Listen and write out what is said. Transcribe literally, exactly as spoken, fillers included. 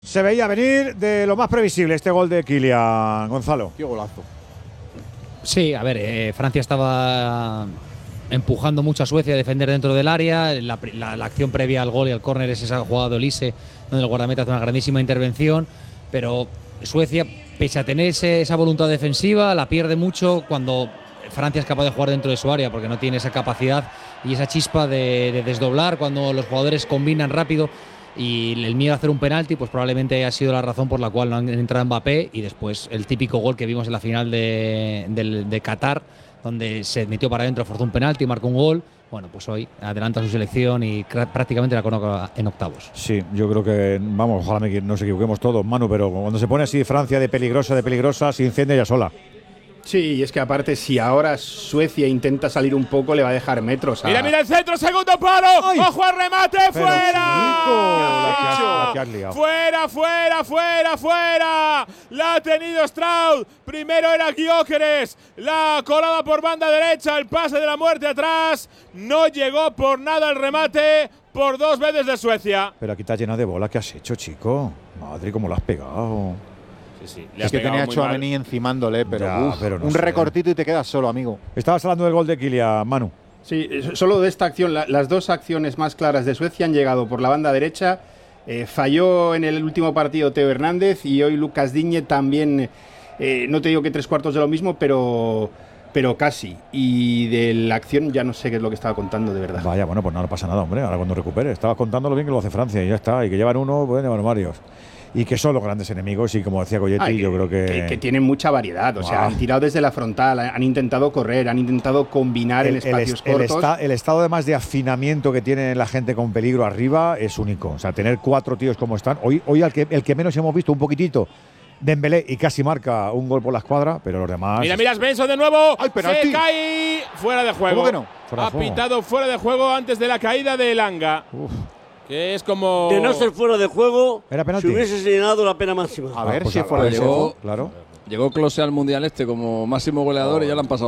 Se veía venir de lo más previsible este gol de Kylian, Gonzalo. Qué golazo. Sí, a ver, eh, Francia estaba empujando mucho a Suecia a defender dentro del área. La, la, la acción previa al gol y al córner es esa jugada de Olise, donde el guardameta hace una grandísima intervención. Pero Suecia, pese a tener ese, esa voluntad defensiva, la pierde mucho cuando Francia es capaz de jugar dentro de su área, porque no tiene esa capacidad y esa chispa de, de desdoblar cuando los jugadores combinan rápido. Y el miedo a hacer un penalti, pues probablemente haya sido la razón por la cual no han entrado Mbappé. Y después el típico gol que vimos en la final de, de, de Qatar, donde se metió para adentro, forzó un penalti y marcó un gol. Bueno, pues hoy adelanta su selección y prácticamente la coloca en octavos. Sí, yo creo que, vamos, ojalá me, nos equivoquemos todos, Manu, pero cuando se pone así Francia de peligrosa, de peligrosa, se incendia ella sola. Sí, y es que aparte, si ahora Suecia intenta salir un poco, le va a dejar metros a… Mira, mira el centro, segundo palo. ¡Ay! ¡Ojo al remate! Pero, ¡Fuera! chico, la que has- la que has liado. ¡Fuera, fuera, fuera, fuera! La ha tenido Strauss. Primero era Gyökeres. La colada por banda derecha, el pase de la muerte atrás. No llegó por nada el remate por dos veces de Suecia. Pero aquí está llena de bola. ¿Qué has hecho, chico? Madre, cómo la has pegado. Sí, sí, le ha Es que pegado tenía a muy Tchouaméni encimándole, pero, Ya, uf, pero no un sé. recortito y te quedas solo, amigo. Estabas hablando del gol de Kylian, Manu. Sí, solo de esta acción, la, las dos acciones más claras de Suecia han llegado por la banda derecha. Eh, falló en el último partido Teo Hernández y hoy Lucas Digne también, eh, no te digo que tres cuartos de lo mismo, pero, pero casi. Y de la acción ya no sé qué es lo que estaba contando, de verdad. Vaya, bueno, pues no, no pasa nada, hombre. Ahora cuando recupere. Estabas contando lo bien que lo hace Francia y ya está. Y que llevan uno, pueden llevar varios. Y que son los grandes enemigos. Y como decía Goyetti, Ah, yo creo que… que, que tienen mucha variedad. O sea, Buah. han tirado desde la frontal, han intentado correr, han intentado combinar en el, el espacios est- el cortos. esta- el estado además de afinamiento que tiene la gente con peligro arriba es único. O sea, tener cuatro tíos como están. Hoy, hoy al que, el que menos hemos visto un poquitito, Dembélé, y casi marca un gol por la escuadra, pero los demás… Mira, mira, Svensson de nuevo. ¡Ay, penalti! Se cae fuera de juego. ¿Cómo que no? Fuera de Ha juego. pitado fuera de juego antes de la caída de Elanga. Uf. Que es como… De no ser fuera de juego, ¿Era penalti? se hubiese señalado la pena máxima. A ver pues si a- es fuera a de ver, juego. Claro. Llegó Klose al Mundial este como máximo goleador y ya lo han pasado.